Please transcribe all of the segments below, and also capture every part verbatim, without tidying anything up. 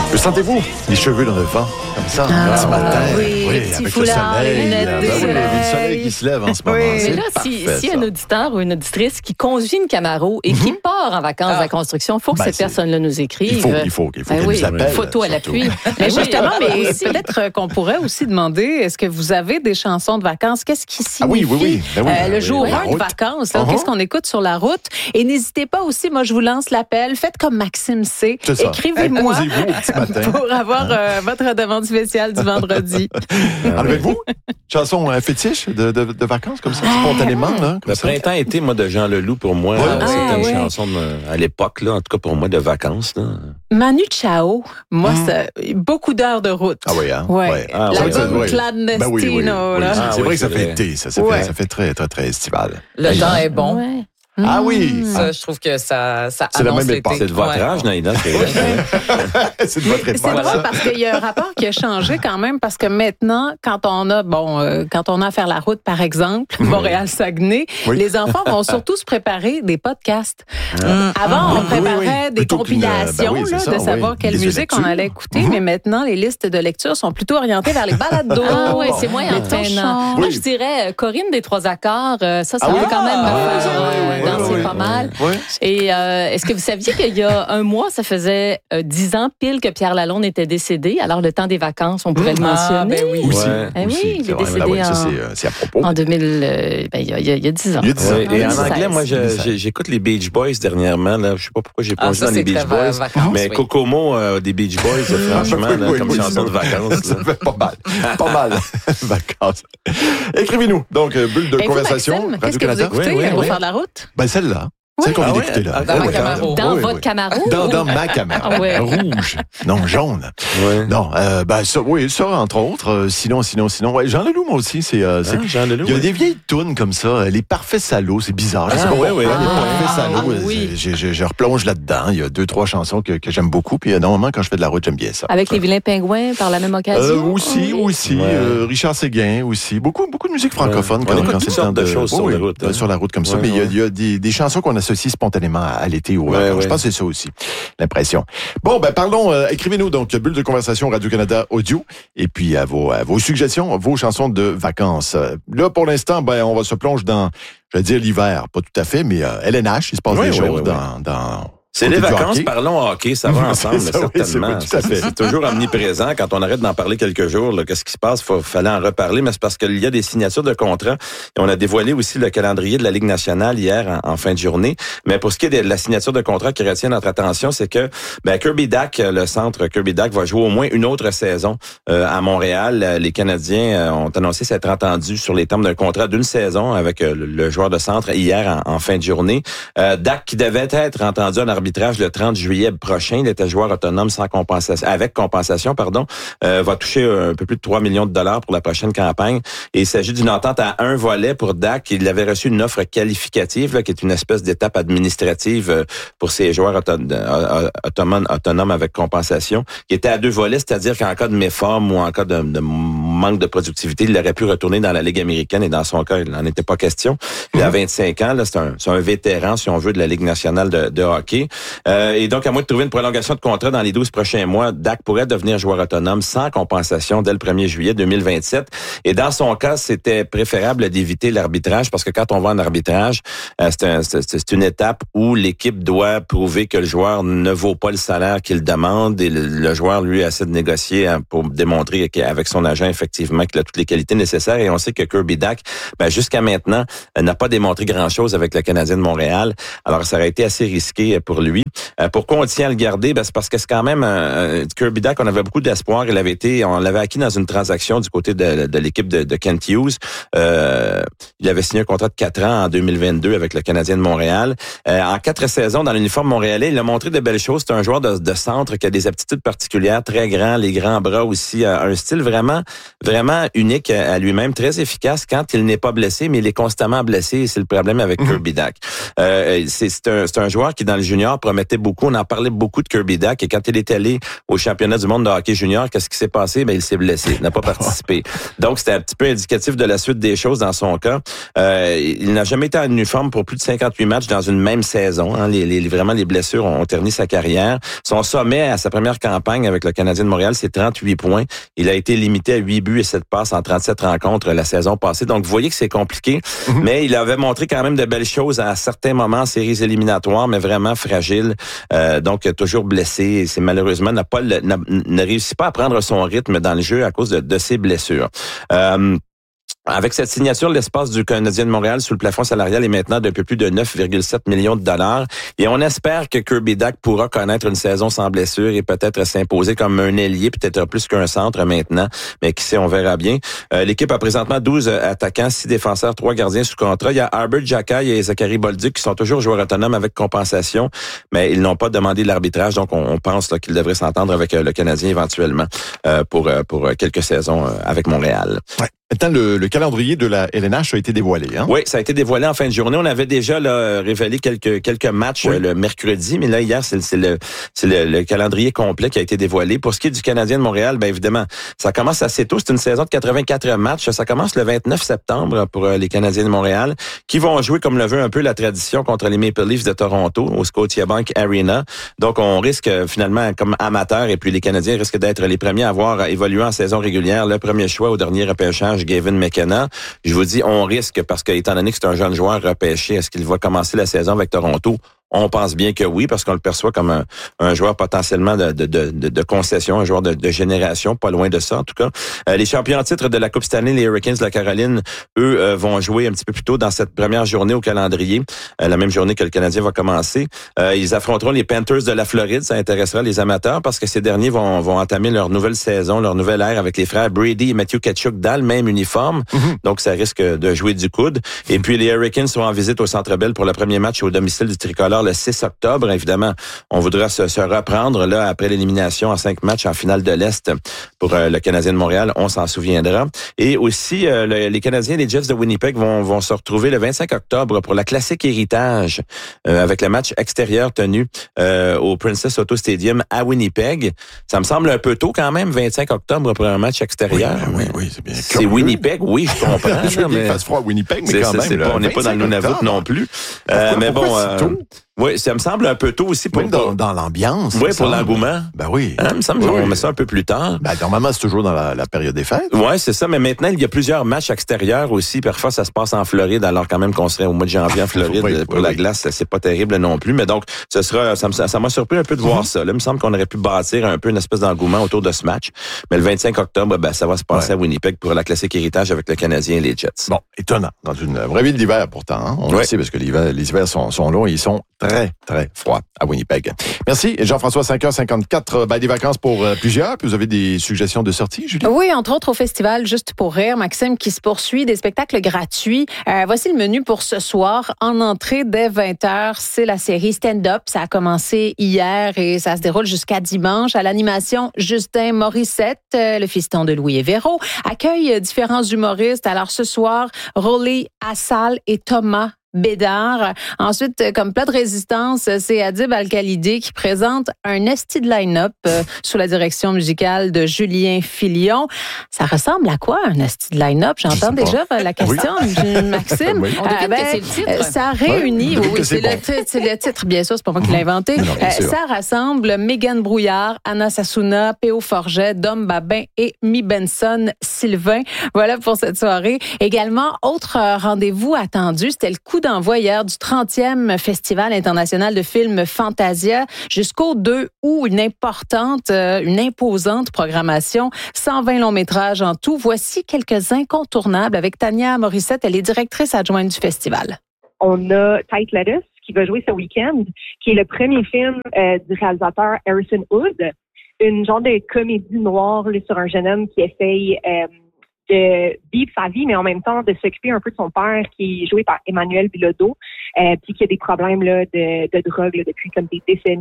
Le sentez-vous? Les cheveux dans le vent, comme ça, ah, ce matin. Oui, oui petit avec foulard, le soleil. les lunettes Ben de oui, soleil. le soleil qui se lève en ce moment. Oui. C'est Mais là, parfait, si, si ça. un auditeur ou une auditrice qui conduit une Camaro et qui part en vacances Ah. à la construction, il faut que Ben, cette c'est- personne-là nous écrive. Il faut, il faut, il faut Ben qu'elle oui, nous appelle. photo à surtout. l'appui. Mais justement, mais aussi. peut-être euh, qu'on pourrait aussi demander, est-ce que vous avez des chansons de vacances? Qu'est-ce qui Ah oui, signifie oui, oui. Ben oui, euh, ben le oui, jour la un de route. vacances? là? Uh-huh. Qu'est-ce qu'on écoute sur la route? Et n'hésitez pas aussi, moi je vous lance l'appel, faites comme Maxime C. C'est ça. Écrivez-moi Imposez-vous au petit matin. pour avoir euh, votre demande spéciale du vendredi. En avez-vous? Chanson euh, fétiche de, de, de vacances, comme ça, spontanément, là? Comme Le ça? printemps-été, moi, de Jean Leloup, pour moi, Ouais. euh, Ah, c'était une ouais. chanson de- à l'époque, là, en tout cas pour moi, de vacances. Là. Manu Chao, moi, Mm. ça, beaucoup d'heures de route. Ah oui, hein? Ouais. Ah, La ouais, bonne ouais. clandestino. Ben oui, oui, oui. là. Oui, Ah, c'est oui, vrai que ça c'est fait vrai. été, ça, ça, Ouais. fait, ça fait très, très, très estival. Le temps est bon. Ouais. Ah oui! Ça, je trouve que ça, ça C'est la annonce même l'été. époque. C'est de votre Ouais. âge, Naïda. c'est- C'est de votre C'est époque, drôle ça. parce qu'il y a un rapport qui a changé quand même parce que maintenant, quand on a bon, euh, quand on a à faire la route, par exemple, Montréal-Saguenay, Oui. les enfants vont surtout se préparer des podcasts. Ah. Avant, on Oui, oui, préparait oui. des Plutôt qu'une, compilations ben oui, c'est là, ça, de savoir oui. quelle Liste de musique on lecture. allait écouter, Mhm. mais maintenant, les listes de lecture sont plutôt orientées vers les balados. Ah oui, c'est moins les entraînant. torchons. Moi, je dirais euh, Corinne des Trois Accords, euh, ça, ça Ah peut oui? quand même me Ah, faire oui, euh, oui, oui, danser oui, pas oui. mal. Oui. Et euh, est-ce que vous saviez qu'il y a un mois, ça faisait euh, dix ans pile que Pierre Lalonde était décédé? Alors, le temps des vacances, on pourrait le Ah, mentionner. ben oui. Aussi, Ouais. Eh oui, aussi, il c'est est vrai. décédé Ah oui, ça, en- c'est, euh, c'est à propos. En deux mille, euh, ben, il y a- il y a- il y a dix ans. Il y a dix ans. Oui, et en deux mille seize. anglais, moi, je- deux mille seize. j'ai- j'écoute les Beach Boys dernièrement. Là. Je sais pas pourquoi j'ai Ah, plongé ça, dans les c'est Beach très va- Boys. vacances, mais oui. Kokomo euh, des Beach Boys, franchement, Oui, là, oui, comme oui, chanson de ça- vacances. Ça là. fait pas mal. Pas mal. Vacances. Écrivez-nous. Donc, euh, bulle de Et vous, conversation. Maxime, qu'est-ce que vous Radio-Canada. écoutez Oui, oui, pour oui. faire de la route? Ben, celle-là. Celle qu'on Ah vient ouais? d'écouter, là. Ah, dans ma Oui, Camaro. Dans oui, votre oui. Camaro? Dans, dans ma Camaro. Ah ouais. Rouge. Non, jaune. Ouais. Non, euh, ben, ça, oui, ça, entre autres. Euh, sinon, sinon, sinon. Ouais, Jean Leloup, moi aussi, c'est. euh, c'est- Hein, Jean Leloup, Il y a ouais. des vieilles tounes comme ça, euh, les parfaits salauds, c'est bizarre. Je sais Ah, pas ouais, pourquoi, ouais. les Ah, parfaits salauds, euh, oui. je, je, je replonge là-dedans. Il y a deux, trois chansons que, que j'aime beaucoup. Puis, euh, normalement, quand je fais de la route, j'aime bien ça. Avec les vilains pingouins, par la même occasion? Euh, aussi, Oui. aussi. Ouais. euh, Richard Séguin aussi. Beaucoup, beaucoup de musique francophone Ouais. quand, On écoute quand toutes c'est sortes le temps de choses sur oui, la oui, route, euh, hein. sur la route comme ça. Ouais, mais il y a- ouais. il y a, des, des chansons qu'on associe spontanément à, à l'été ou aux Ouais, vacances. ouais. Je pense que c'est ça aussi, l'impression. Bon, ben parlons, euh, écrivez-nous donc bulle de conversation Radio-Canada Audio et puis à vos, à vos suggestions, vos chansons de vacances. Euh, Là, pour l'instant, ben on va se plonger dans, je vais dire l'hiver, pas tout à fait, mais euh, L N H, il se passe Oui, des oui, choses oui, dans... dans C'est côté les du vacances, hockey. parlons hockey, ça va ensemble, C'est ça, oui, certainement. c'est- oui, tout à fait. C'est toujours omniprésent. Quand on arrête d'en parler quelques jours, là, qu'est-ce qui se passe? Il fallait en reparler, mais c'est parce qu'il y a des signatures de contrats. Et on a dévoilé aussi le calendrier de la Ligue nationale hier en, en fin de journée. Mais pour ce qui est de la signature de contrat qui retient notre attention, c'est que ben, Kirby Dack, le centre Kirby Dack, va jouer au moins une autre saison euh, à Montréal. Les Canadiens euh, ont annoncé s'être entendus sur les termes d'un contrat d'une saison avec euh, le, le joueur de centre hier en, en fin de journée. Euh, Dack qui devait être entendu en arbitrage le trente juillet prochain, il était joueur autonome sans compensation, avec compensation, pardon, euh, va toucher un peu plus de trois millions de dollars pour la prochaine campagne. Et il s'agit d'une entente à un volet pour Dack. Il avait reçu une offre qualificative, là, qui est une espèce d'étape administrative euh, pour ces joueurs auto- euh, autonomes, autonomes avec compensation, qui était à deux volets, c'est-à-dire qu'en cas de méforme ou en cas de, de manque de productivité, il aurait pu retourner dans la Ligue américaine et dans son cas, il n'en était pas question. Il a vingt-cinq ans, là, c'est un, c'est un vétéran, si on veut, de la Ligue nationale de, de hockey. Euh, et donc, à moins de trouver une prolongation de contrat dans les douze prochains mois, Dack pourrait devenir joueur autonome sans compensation dès le premier juillet deux mille vingt-sept. Et dans son cas, c'était préférable d'éviter l'arbitrage parce que quand on va en arbitrage, euh, c'est, un, c'est, c'est une étape où l'équipe doit prouver que le joueur ne vaut pas le salaire qu'il demande et le, le joueur, lui, essaie de négocier hein, pour démontrer qu'avec son agent, effectivement, qu'il a toutes les qualités nécessaires. Et on sait que Kirby Dack, ben, jusqu'à maintenant, euh, n'a pas démontré grand-chose avec le Canadien de Montréal. Alors, ça aurait été assez risqué pour lui. Euh, pourquoi on tient à le garder? Ben, c'est parce que c'est quand même un, un Kirby Dack, on avait beaucoup d'espoir. Il avait été, on l'avait acquis dans une transaction du côté de, de l'équipe de, de Kent Hughes. Euh, il avait signé un contrat de quatre ans en deux mille vingt-deux avec le Canadien de Montréal. Euh, en quatre saisons dans l'uniforme montréalais, il a montré de belles choses. C'est un joueur de, de centre qui a des aptitudes particulières, très grand, les grands bras aussi, euh, un style vraiment vraiment unique à lui-même, très efficace quand il n'est pas blessé, mais il est constamment blessé. C'est le problème avec mmh. Kirby Dach. Euh, c'est, c'est, un, c'est un joueur qui, dans le junior, promettait beaucoup. On en parlait beaucoup de Kirby Dach. Et quand il est allé au championnat du monde de hockey junior, qu'est-ce qui s'est passé? Ben, il s'est blessé. Il n'a pas participé. Donc, c'était un petit peu indicatif de la suite des choses dans son cas. Euh, il n'a jamais été en uniforme pour plus de cinquante-huit matchs dans une même saison. Hein. Les, les, vraiment, les blessures ont terni sa carrière. Son sommet à sa première campagne avec le Canadien de Montréal, c'est trente-huit points. Il a été limité à huit buts et sept passes en trente-sept rencontres la saison passée. Donc, vous voyez que c'est compliqué. Mm-hmm. Mais il avait montré quand même de belles choses à certains moments, séries éliminatoires, mais vraiment fragile. Euh, donc, toujours blessé. C'est malheureusement n'a pas le, n'a, ne réussit pas à prendre son rythme dans le jeu à cause de, de ses blessures. Euh, Avec cette signature, l'espace du Canadien de Montréal sous le plafond salarial est maintenant d'un peu plus de neuf virgule sept millions de dollars. Et on espère que Kirby Dach pourra connaître une saison sans blessure et peut-être s'imposer comme un ailier, peut-être plus qu'un centre maintenant. Mais qui sait, on verra bien. Euh, l'équipe a présentement douze attaquants, six défenseurs, trois gardiens sous contrat. Il y a Albert Xhekaj et Zachary Bolduc qui sont toujours joueurs autonomes avec compensation, mais ils n'ont pas demandé l'arbitrage. Donc, on, on pense là, qu'ils devraient s'entendre avec euh, le Canadien éventuellement euh, pour, euh, pour quelques saisons euh, avec Montréal. Ouais. Maintenant, le, le calendrier de la L N H a été dévoilé. Hein? Oui, ça a été dévoilé en fin de journée. On avait déjà là, révélé quelques quelques matchs oui. le mercredi, mais là, hier, c'est, c'est, le, c'est le, le calendrier complet qui a été dévoilé. Pour ce qui est du Canadien de Montréal, bien évidemment, ça commence assez tôt. C'est une saison de quatre-vingt-quatre matchs. Ça commence le vingt-neuf septembre pour les Canadiens de Montréal, qui vont jouer, comme le veut un peu la tradition, contre les Maple Leafs de Toronto, au Scotiabank Arena. Donc, on risque finalement, comme amateur, et puis les Canadiens risquent d'être les premiers à avoir évolué en saison régulière. Le premier choix au dernier repêchage, Gavin McKenna. Je vous dis, on risque, parce que étant donné que c'est un jeune joueur repêché, est-ce qu'il va commencer la saison avec Toronto? On pense bien que oui, parce qu'on le perçoit comme un, un joueur potentiellement de, de, de, de concession, un joueur de, de génération, pas loin de ça en tout cas. Euh, les champions en titre de la Coupe Stanley, les Hurricanes de la Caroline, eux, euh, vont jouer un petit peu plus tôt dans cette première journée au calendrier, euh, la même journée que le Canadien va commencer. Euh, ils affronteront les Panthers de la Floride, ça intéressera les amateurs parce que ces derniers vont, vont entamer leur nouvelle saison, leur nouvelle ère avec les frères Brady et Matthew Tkachuk dans le même uniforme. Mm-hmm. Donc, ça risque de jouer du coude. Et puis, les Hurricanes seront en visite au Centre Bell pour le premier match au domicile du Tricolore le six octobre. Évidemment, on voudra se, se reprendre là après l'élimination en cinq matchs en finale de l'Est pour euh, le Canadien de Montréal. On s'en souviendra. Et aussi, euh, le, les Canadiens et les Jets de Winnipeg vont, vont se retrouver le vingt-cinq octobre pour la classique héritage euh, avec le match extérieur tenu euh, au Princess Auto Stadium à Winnipeg. Ça me semble un peu tôt quand même, vingt-cinq octobre pour un match extérieur. Oui, oui, oui, c'est bien. C'est Winnipeg, oui, je comprends. Je veux mais... qu'il fasse froid à Winnipeg, mais c'est, quand c'est, même. C'est pas, on n'est pas dans le Nunavut non plus. Euh, mais bon, euh, oui, ça me semble un peu tôt aussi pour même dans, dans l'ambiance. Oui, pour l'engouement. Ben oui. Hein, il me semble oui, qu'on oui. met ça un peu plus tard. Ben normalement, c'est toujours dans la, la période des fêtes. Oui, c'est ça. Mais maintenant, il y a plusieurs matchs extérieurs aussi. Parfois, ça se passe en Floride, alors quand même qu'on serait au mois de janvier en Floride oui, pour oui, la oui. glace, c'est pas terrible non plus. Mais donc, ce sera, ça, ça, ça m'a surpris un peu de voir mm-hmm. ça. Là, il me semble qu'on aurait pu bâtir un peu une espèce d'engouement autour de ce match. Mais le vingt-cinq octobre, ben, ça va se passer ouais. à Winnipeg pour la classique héritage avec le Canadien et les Jets. Bon, étonnant. Dans une vraie ville d'hiver, pourtant. Hein? On ouais. le sait parce que l'hiver, les hivers sont, sont longs et ils sont très, très froids à Winnipeg. Merci. Jean-François, cinq heures cinquante-quatre, ben, des vacances pour euh, plusieurs. Puis vous avez des suggestions de sortie, Julie? Oui, entre autres au festival Juste pour rire, Maxime, qui se poursuit, des spectacles gratuits. Euh, voici le menu pour ce soir. En entrée, dès vingt heures, c'est la série Stand-Up. Ça a commencé hier et ça se déroule jusqu'à dimanche. À l'animation, Justin Morissette, euh, le fiston de Louis Hévéro, accueille différents humoristes. Alors ce soir, Rolly Assal et Thomas Bédard. Ensuite, comme plat de résistance, c'est Adib Al-Khalidi qui présente un esti de line-up euh, sous la direction musicale de Julien Filion. Ça ressemble à quoi, un esti de line-up? J'entends déjà pas. la question, oui. Maxime. Oui. On devine euh, ben, que c'est le titre. Ça réunit, oui, oui c'est, c'est, bon. le titre, c'est le titre, bien sûr, c'est pas moi qui l'ai inventé. Non, euh, ça rassemble Mégane Brouillard, Anna Sassouna, P O Forget, Dom Babin et Mi Benson Sylvain. Voilà pour cette soirée. Également, autre rendez-vous attendu, c'était le coup d'envoi hier du trentième Festival international de films Fantasia jusqu'au deux août. Une importante, une imposante programmation. cent vingt longs métrages en tout. Voici quelques incontournables avec Tania Morissette. Elle est directrice adjointe du festival. On a Tight Lettuce qui va jouer ce week-end, qui est le premier film euh, du réalisateur Harrison Hood. Une genre de comédie noire là, sur un jeune homme qui essaye... Euh, de vivre sa vie, mais en même temps de s'occuper un peu de son père qui est joué par Emmanuel Bilodeau, euh, puis qui a des problèmes là, de, de drogue là, depuis comme des décennies.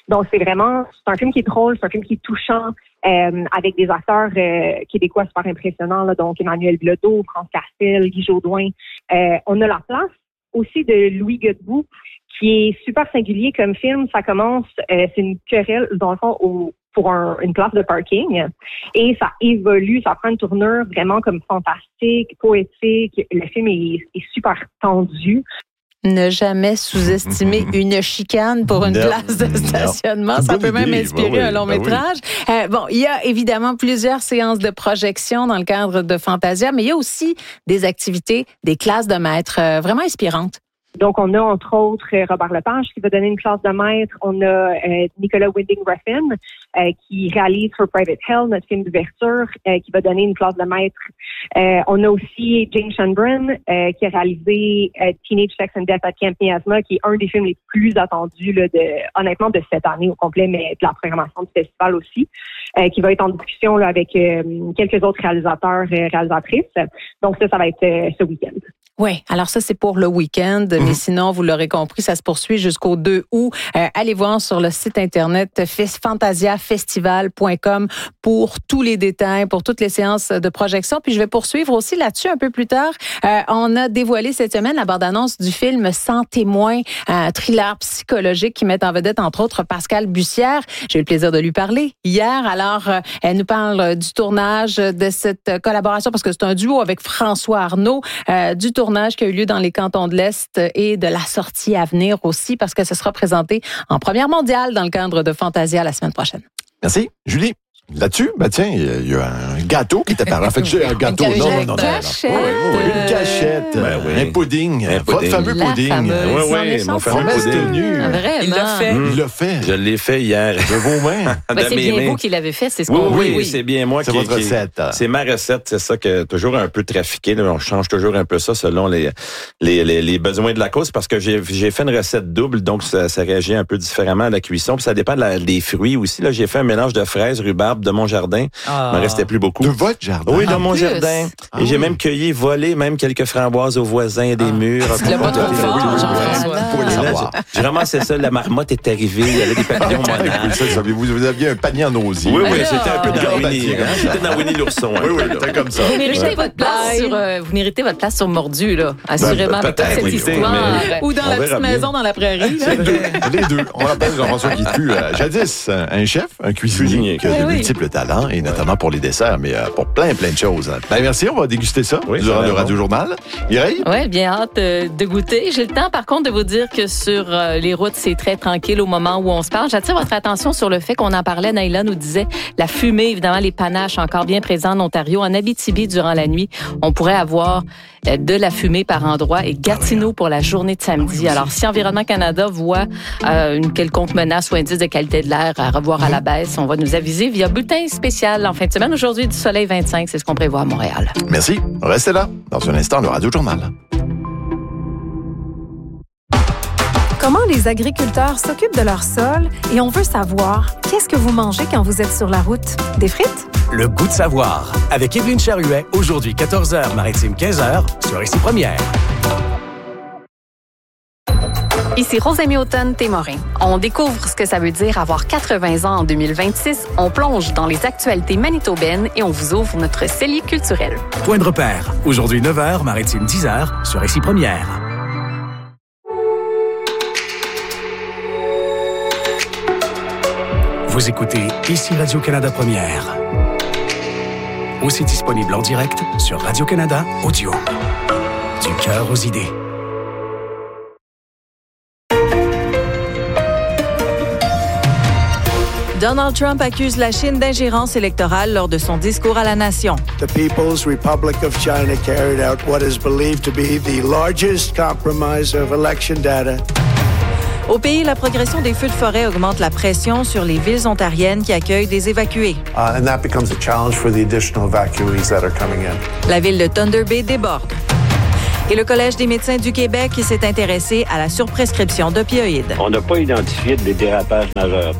Donc, c'est vraiment, c'est un film qui est drôle, c'est un film qui est touchant, euh, avec des acteurs euh, québécois super impressionnants, là, donc Emmanuel Bilodeau, France Castel, Guy Jodoin. Euh, on a la place aussi de Louis Godbout, qui est super singulier comme film. Ça commence, euh, c'est une querelle, dans le fond, au, pour un, une place de parking. Et ça évolue, ça prend une tournure vraiment comme fantastique, poétique. Le film est, est super tendu. Ne jamais sous-estimer une chicane pour une Non, place de stationnement. non. Ça Bonne peut même idée. inspirer Ben oui, un long ben métrage. Oui. Euh, bon, il y a évidemment plusieurs séances de projection dans le cadre de Fantasia, mais il y a aussi des activités, des classes de maîtres euh, vraiment inspirantes. Donc, on a entre autres Robert Lepage qui va donner une classe de maître. On a euh, Nicolas Winding Refn euh, qui réalise For Private Hell, notre film d'ouverture, euh, qui va donner une classe de maître. Euh, on a aussi Jane Shanbrin euh, qui a réalisé euh, Teenage Sex and Death at Camp Miasma, qui est un des films les plus attendus, là, de, honnêtement, de cette année au complet, mais de la programmation du festival aussi, euh, qui va être en discussion là, avec euh, quelques autres réalisateurs et réalisatrices. Donc ça, ça va être euh, ce week-end. Oui, alors ça, c'est pour le week-end, mmh. mais sinon, vous l'aurez compris, ça se poursuit jusqu'au deux août. Euh, allez voir sur le site Internet fantasia festival point com pour tous les détails, pour toutes les séances de projection. Puis je vais poursuivre aussi là-dessus un peu plus tard. Euh, on a dévoilé cette semaine la bande-annonce du film Sans témoin, un thriller psychologique qui met en vedette, entre autres, Pascal Bussière. J'ai eu le plaisir de lui parler hier. Alors, euh, elle nous parle du tournage de cette collaboration, parce que c'est un duo avec François Arnaud, euh, du tournage qui a eu lieu dans les cantons de l'Est et de la sortie à venir aussi, parce que ce sera présenté en première mondiale dans le cadre de Fantasia la semaine prochaine. Merci. Julie, là-dessus, ben tiens, il y a un gâteau qui t'apparaît. En fait, j'ai un gâteau. Une non, non, non, non. cachette. Oui, oui, oui. Une cachette. Ben oui. Un pudding. Un Votre pudding. fameux La pudding. fameuse. Oui, oui, Non, mais mon sans fameux promesse pudding. tenue. Vraiment. Il l'a fait. Il l'a fait. Je l'ai fait hier. De vos mains. Ben, De c'est mes bien mains. vous qui l'avez fait, c'est ce Oui, qu'on oui, oui, oui. c'est bien moi C'est qui... votre qui- recette. C'est ma recette, c'est ça que toujours un peu trafiqué. Là, on change toujours un peu ça selon les les, les, les besoins de la cause, parce que j'ai j'ai fait une recette double, donc ça, ça réagit un peu différemment à la cuisson. Puis ça dépend de la, des fruits aussi. Là, j'ai fait un mélange de fraises, rhubarbe de mon jardin. Ah. Il m'en restait plus beaucoup. De votre jardin. Oui, dans En mon plus. jardin. Ah Et j'ai oui. même cueilli, volé même quelques framboises aux voisins des murs. Tu l'as pas trop fort, Jean-François. Vous pourriez le Et là, savoir. j'ai j'ai ramassé ça, la marmotte est arrivée, il y avait des papillons monarques. Oui, ça, ça, vous, vous aviez un panier en osier. Oui, oui, Alors. c'était un peu dans Regarde, Winnie. Mathieu, hein. C'était dans Winnie l'ourson. un Oui, oui, peu, là. c'était comme ça. Vous méritez Ouais. votre place sur, euh, vous méritez votre place sur Mordu, là. Assurément, Ben, avec toute peut-être, cette oui, histoire. mais- Ou dans On la verra petite bien. maison dans la prairie. là. Les deux. Les deux. On rappelle Jean-François qui fut euh, jadis euh, un chef, un cuisinier, Cuisinier. qui a de Oui, oui. multiples talents, et notamment pour les desserts, mais euh, pour plein, plein de choses. Ben, merci, on va déguster ça Oui, ça durant a le l'air Radio Journal. Mireille? Oui, bien hâte euh, de goûter. J'ai le temps, par contre, de vous dire que sur euh, les routes, c'est très tranquille au moment où on se parle. J'attire votre attention sur le fait qu'on en parlait. Naïla nous disait la fumée, évidemment, les panaches encore bien présents en Ontario. En Abitibi, durant la nuit, on pourrait avoir euh, de la fumée par endroits, et Gatineau pour la journée de samedi. Alors, si Environnement Canada voit euh, une quelconque menace ou indice de qualité de l'air à revoir à la baisse, on va nous aviser via bulletin spécial en fin de semaine. Aujourd'hui, du soleil vingt-cinq, c'est ce qu'on prévoit à Montréal. Merci. Restez là. Dans un instant, le Radio Journal. Comment les agriculteurs s'occupent de leur sol, et on veut savoir, qu'est-ce que vous mangez quand vous êtes sur la route? Des frites? Le goût de savoir. Avec Évelyne Charuet, aujourd'hui quatorze heures, Maritime quinze heures, sur Ici Première. Ici Rosemée Automne-Témorin. On découvre ce que ça veut dire avoir quatre-vingts ans en deux mille vingt-six. On plonge dans les actualités manitobaines et on vous ouvre notre cellier culturel. Point de repère. Aujourd'hui neuf heures, Maritime dix heures, sur Ici Première. Vous écoutez Ici Radio-Canada Première. Aussi disponible en direct sur Radio-Canada Audio. Du cœur aux idées. Donald Trump accuse la Chine d'ingérence électorale lors de son discours à la nation. The People's Republic of China carried out what is believed to be the largest compromise of election data. Au pays, la progression des feux de forêt augmente la pression sur les villes ontariennes qui accueillent des évacués. Uh, and that becomes a challenge for the additional evacuees that are coming in. La ville de Thunder Bay déborde. Et le Collège des médecins du Québec qui s'est intéressé à la surprescription d'opioïdes. On n'a pas identifié de dérapage majeur.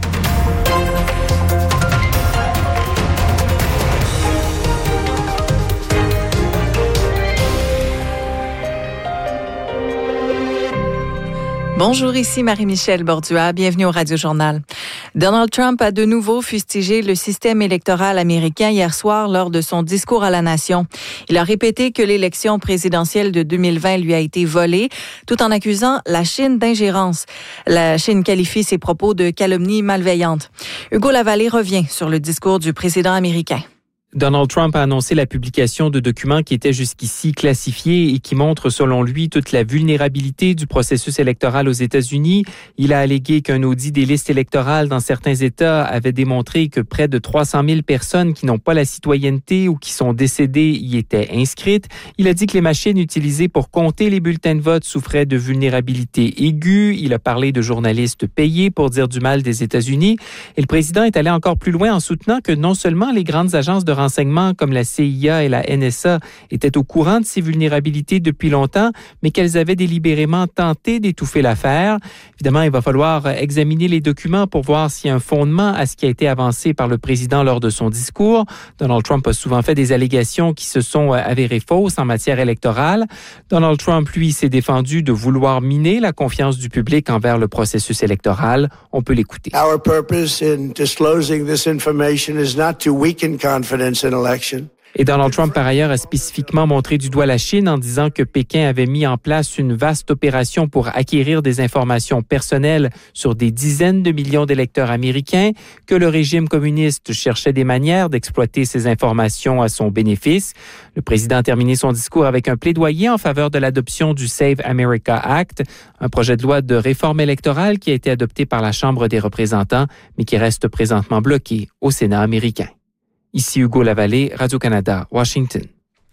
Bonjour, ici Marie-Michel Bordua. Bienvenue au Radio Journal. Donald Trump a de nouveau fustigé le système électoral américain hier soir lors de son discours à la nation. Il a répété que l'élection présidentielle de deux mille vingt lui a été volée, tout en accusant la Chine d'ingérence. La Chine qualifie ses propos de calomnie malveillante. Hugo Lavallée revient sur le discours du président américain. Donald Trump a annoncé la publication de documents qui étaient jusqu'ici classifiés et qui montrent, selon lui, toute la vulnérabilité du processus électoral aux États-Unis. Il a allégué qu'un audit des listes électorales dans certains États avait démontré que près de trois cent mille personnes qui n'ont pas la citoyenneté ou qui sont décédées y étaient inscrites. Il a dit que les machines utilisées pour compter les bulletins de vote souffraient de vulnérabilité aiguë. Il a parlé de journalistes payés pour dire du mal des États-Unis. Et le président est allé encore plus loin en soutenant que non seulement les grandes agences de renseignements comme la C I A et la N S A étaient au courant de ces vulnérabilités depuis longtemps, mais qu'elles avaient délibérément tenté d'étouffer l'affaire. Évidemment, il va falloir examiner les documents pour voir s'il y a un fondement à ce qui a été avancé par le président lors de son discours. Donald Trump a souvent fait des allégations qui se sont avérées fausses en matière électorale. Donald Trump, lui, s'est défendu de vouloir miner la confiance du public envers le processus électoral. On peut l'écouter. Our purpose in disclosing this information is not to weaken confidence in election. Et Donald Trump, par ailleurs, a spécifiquement montré du doigt la Chine en disant que Pékin avait mis en place une vaste opération pour acquérir des informations personnelles sur des dizaines de millions d'électeurs américains, que le régime communiste cherchait des manières d'exploiter ces informations à son bénéfice. Le président a terminé son discours avec un plaidoyer en faveur de l'adoption du Save America Act, un projet de loi de réforme électorale qui a été adopté par la Chambre des représentants, mais qui reste présentement bloqué au Sénat américain. Ici Hugo Lavallée, Radio-Canada, Washington.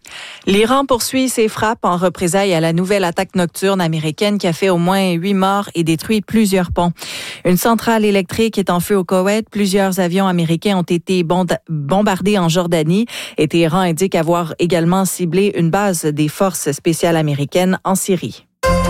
L'Iran poursuit ses frappes en représailles à la nouvelle attaque nocturne américaine qui a fait au moins huit morts et détruit plusieurs ponts. Une centrale électrique est en feu au Koweït. Plusieurs avions américains ont été bombardés en Jordanie et Téhéran indique avoir également ciblé une base des forces spéciales américaines en Syrie.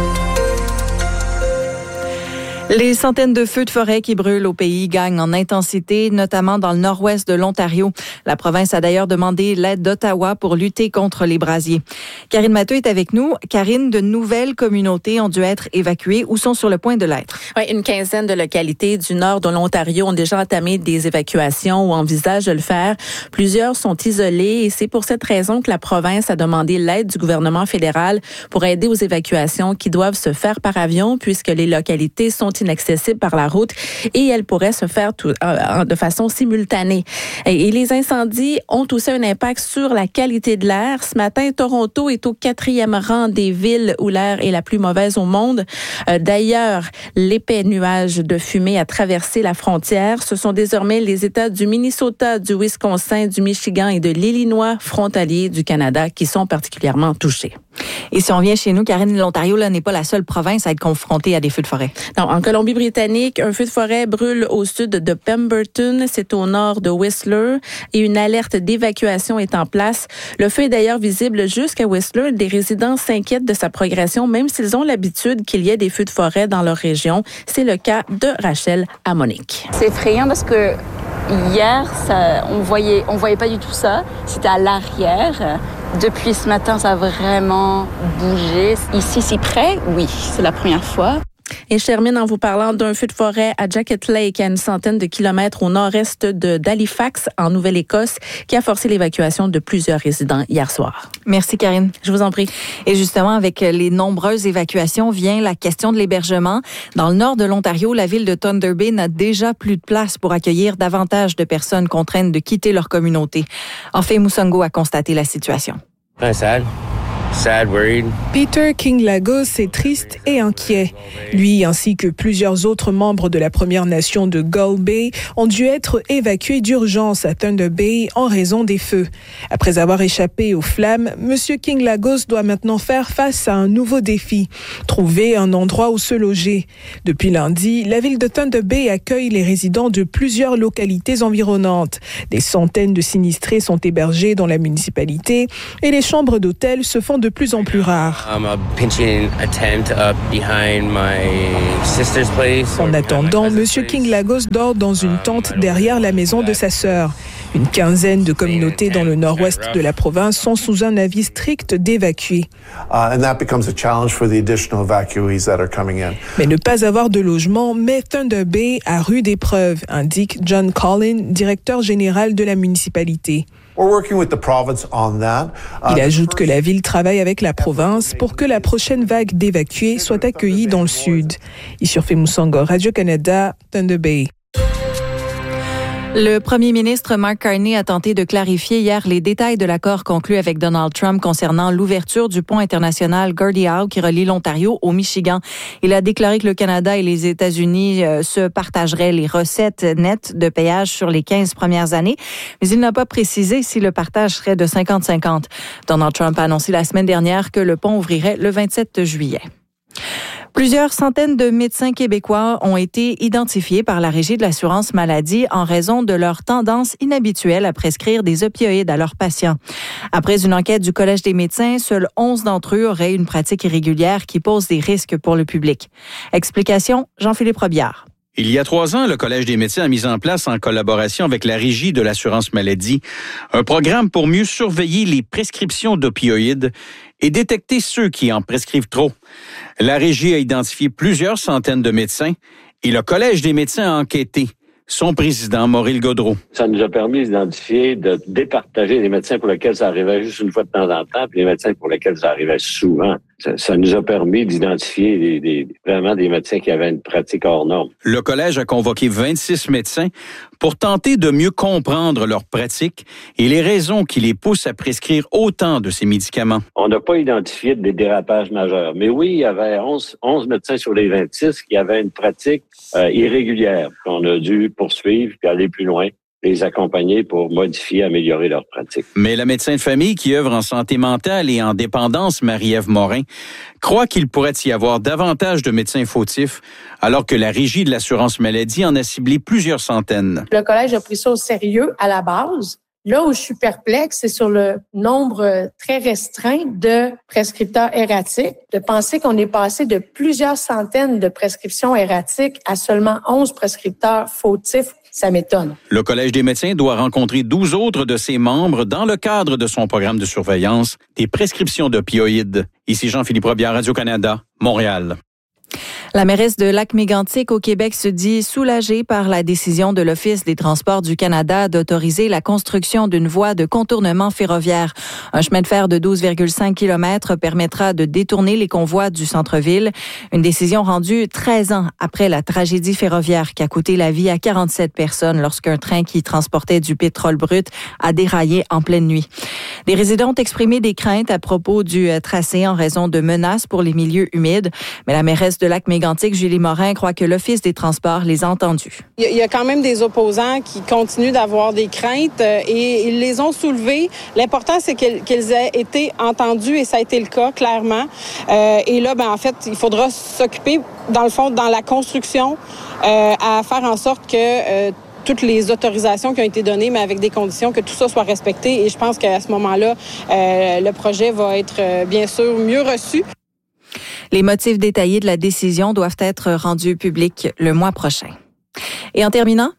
Les centaines de feux de forêt qui brûlent au pays gagnent en intensité, notamment dans le nord-ouest de l'Ontario. La province a d'ailleurs demandé l'aide d'Ottawa pour lutter contre les brasiers. Karine Matteux est avec nous. Karine, de nouvelles communautés ont dû être évacuées ou sont sur le point de l'être. Oui, une quinzaine de localités du nord de l'Ontario ont déjà entamé des évacuations ou envisagent de le faire. Plusieurs sont isolées et c'est pour cette raison que la province a demandé l'aide du gouvernement fédéral pour aider aux évacuations qui doivent se faire par avion puisque les localités sont inaccessibles par la route et elles pourraient se faire tout, euh, de façon simultanée. Et, et les incendies ont aussi un impact sur la qualité de l'air. Ce matin, Toronto est au quatrième rang des villes où l'air est la plus mauvaise au monde. Euh, d'ailleurs, l'épais nuage de fumée a traversé la frontière. Ce sont désormais les États du Minnesota, du Wisconsin, du Michigan et de l'Illinois, frontaliers du Canada, qui sont particulièrement touchés. Et si on vient chez nous, Karine, l'Ontario là, n'est pas la seule province à être confrontée à des feux de forêt. Non, en Colombie-Britannique, un feu de forêt brûle au sud de Pemberton, c'est au nord de Whistler, et une alerte d'évacuation est en place. Le feu est d'ailleurs visible jusqu'à Whistler. Des résidents s'inquiètent de sa progression, même s'ils ont l'habitude qu'il y ait des feux de forêt dans leur région. C'est le cas de Rachel à Monique. C'est effrayant parce que hier, ça, on voyait, on voyait pas du tout ça. C'était à l'arrière. Depuis ce matin, ça a vraiment bougé. Ici, si près, oui, c'est la première fois. Et je termine en vous parlant d'un feu de forêt à Jacket Lake, à une centaine de kilomètres au nord-est de, d'Halifax, en Nouvelle-Écosse, qui a forcé l'évacuation de plusieurs résidents hier soir. Merci, Karine. Je vous en prie. Et justement, avec les nombreuses évacuations vient la question de l'hébergement. Dans le nord de l'Ontario, la ville de Thunder Bay n'a déjà plus de place pour accueillir davantage de personnes contraintes de quitter leur communauté. Orphée Moussango a constaté la situation. Très sad. Sad, worried. Peter King-Lagos est triste et inquiet. Lui ainsi que plusieurs autres membres de la Première Nation de Gull Bay ont dû être évacués d'urgence à Thunder Bay en raison des feux. Après avoir échappé aux flammes, M. King-Lagos doit maintenant faire face à un nouveau défi, trouver un endroit où se loger. Depuis lundi, la ville de Thunder Bay accueille les résidents de plusieurs localités environnantes. Des centaines de sinistrés sont hébergés dans la municipalité et les chambres d'hôtel se font de plus en plus rares. En attendant, M. King-Lagos dort dans une tente derrière la maison de sa sœur. Une quinzaine de communautés dans le nord-ouest de la province sont sous un avis strict d'évacuer. Uh, and that becomes a challenge for the additional evacuees that are coming in. Mais ne pas avoir de logement met Thunder Bay à rude épreuve, indique John Collin, directeur général de la municipalité. We're working with the province on that. Uh, Il ajoute que la ville travaille avec la province pour que la prochaine vague d'évacués soit accueillie dans le sud. Issurfe Moussango, Radio-Canada, Thunder Bay. Le premier ministre Mark Carney a tenté de clarifier hier les détails de l'accord conclu avec Donald Trump concernant l'ouverture du pont international Gordie Howe qui relie l'Ontario au Michigan. Il a déclaré que le Canada et les États-Unis euh, se partageraient les recettes nettes de péage sur les quinze premières années, mais il n'a pas précisé si le partage serait de cinquante cinquante. Donald Trump a annoncé la semaine dernière que le pont ouvrirait le vingt-sept juillet. Plusieurs centaines de médecins québécois ont été identifiés par la Régie de l'assurance maladie en raison de leur tendance inhabituelle à prescrire des opioïdes à leurs patients. Après une enquête du Collège des médecins, seuls onze d'entre eux auraient une pratique irrégulière qui pose des risques pour le public. Explication, Jean-Philippe Robillard. Il y a trois ans, le Collège des médecins a mis en place, en collaboration avec la Régie de l'assurance maladie, un programme pour mieux surveiller les prescriptions d'opioïdes et détecter ceux qui en prescrivent trop. La Régie a identifié plusieurs centaines de médecins et le Collège des médecins a enquêté. Son président, Maurice Gaudreault. Ça nous a permis d'identifier, de départager les médecins pour lesquels ça arrivait juste une fois de temps en temps, puis les médecins pour lesquels ça arrivait souvent. Ça, ça nous a permis d'identifier des, des, vraiment des médecins qui avaient une pratique hors norme. Le collège a convoqué vingt-six médecins pour tenter de mieux comprendre leur pratique et les raisons qui les poussent à prescrire autant de ces médicaments. On n'a pas identifié des dérapages majeurs, mais oui, il y avait onze, onze médecins sur les vingt-six qui avaient une pratique euh, irrégulière qu'on a dû poursuivre puis aller plus loin, les accompagner pour modifier, améliorer leur pratique. Mais la médecin de famille qui œuvre en santé mentale et en dépendance, Marie-Ève Morin, croit qu'il pourrait y avoir davantage de médecins fautifs, alors que la Régie de l'assurance maladie en a ciblé plusieurs centaines. Le collège a pris ça au sérieux à la base. Là où je suis perplexe, c'est sur le nombre très restreint de prescripteurs erratiques. De penser qu'on est passé de plusieurs centaines de prescriptions erratiques à seulement onze prescripteurs fautifs, ça m'étonne. Le Collège des médecins doit rencontrer douze autres de ses membres dans le cadre de son programme de surveillance des prescriptions d'opioïdes. Ici Jean-Philippe Robillard, Radio-Canada, Montréal. La mairesse de Lac-Mégantic au Québec se dit soulagée par la décision de l'Office des transports du Canada d'autoriser la construction d'une voie de contournement ferroviaire. Un chemin de fer de douze virgule cinq kilomètres permettra de détourner les convois du centre-ville. Une décision rendue treize ans après la tragédie ferroviaire qui a coûté la vie à quarante-sept personnes lorsqu'un train qui transportait du pétrole brut a déraillé en pleine nuit. Les résidents ont exprimé des craintes à propos du tracé en raison de menaces pour les milieux humides, mais la mairesse de Lac-Mégantic, Julie Morin, croit que l'Office des transports les a entendus. Il y a quand même des opposants qui continuent d'avoir des craintes et ils les ont soulevées. L'important, c'est qu'elles aient été entendues et ça a été le cas, clairement. Euh, et là, ben, en fait, il faudra s'occuper, dans le fond, dans la construction, euh, à faire en sorte que euh, toutes les autorisations qui ont été données, mais avec des conditions, que tout ça soit respecté. Et je pense qu'à ce moment-là, euh, le projet va être, euh, bien sûr, mieux reçu. Les motifs détaillés de la décision doivent être rendus publics le mois prochain. Et en terminant,